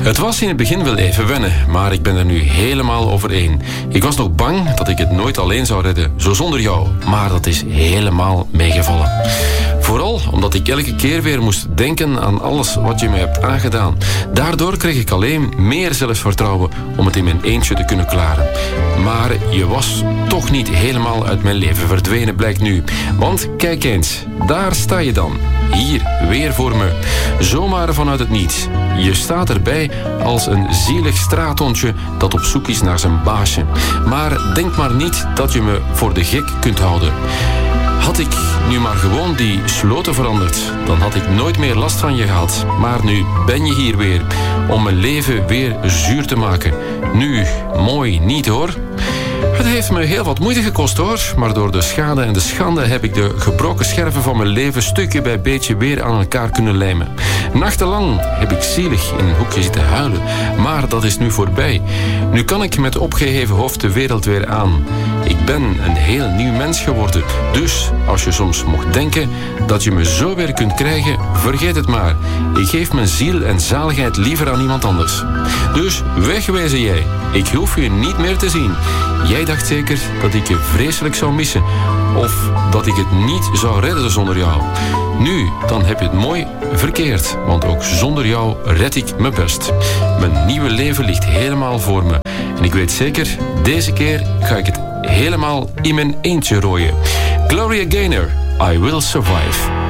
Het was in het begin wel even wennen, maar ik ben er nu helemaal overheen. Ik was nog bang dat ik het nooit alleen zou redden, zo zonder jou. Maar dat is helemaal meegevallen. Vooral omdat ik elke keer weer moest denken aan alles wat je me hebt aangedaan. Daardoor kreeg ik alleen meer zelfvertrouwen om het in mijn eentje te kunnen klaren. Maar je was toch niet helemaal uit mijn leven verdwenen, blijkt nu. Want kijk eens, daar sta je dan. Hier, weer voor me. Zomaar vanuit het niets. Je staat erbij als een zielig straathondje dat op zoek is naar zijn baasje. Maar denk maar niet dat je me voor de gek kunt houden. Had ik nu maar gewoon die sloten veranderd, dan had ik nooit meer last van je gehad. Maar nu ben je hier weer, om mijn leven weer zuur te maken. Nu, mooi niet hoor. Het heeft me heel wat moeite gekost hoor, maar door de schade en de schande heb ik de gebroken scherven van mijn leven stukje bij beetje weer aan elkaar kunnen lijmen. Nachtenlang heb ik zielig in een hoekje zitten huilen, maar dat is nu voorbij. Nu kan ik met opgeheven hoofd de wereld weer aan. Ik ben een heel nieuw mens geworden, dus als je soms mocht denken dat je me zo weer kunt krijgen, vergeet het maar. Ik geef mijn ziel en zaligheid liever aan iemand anders. Dus wegwezen jij, ik hoef je niet meer te zien. Jij dacht zeker dat ik je vreselijk zou missen. Of dat ik het niet zou redden zonder jou. Nu, dan heb je het mooi verkeerd. Want ook zonder jou red ik me best. Mijn nieuwe leven ligt helemaal voor me. En ik weet zeker, deze keer ga ik het helemaal in mijn eentje rooien. Gloria Gaynor, I Will Survive.